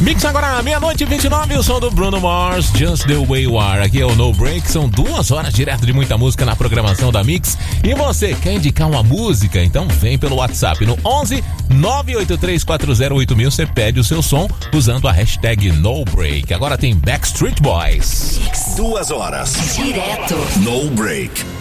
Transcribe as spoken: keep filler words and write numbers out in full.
Mix agora, meia-noite e vinte e nove, o som do Bruno Mars, Just The Way You Are. Aqui é o No Break, são duas horas direto de muita música na programação da Mix. E você, quer indicar uma música? Então vem pelo WhatsApp no onze nove oito três quatro zero oito mil, você pede o seu som usando a hashtag No Break. Agora tem Backstreet Boys. Duas horas. Direto. No Break.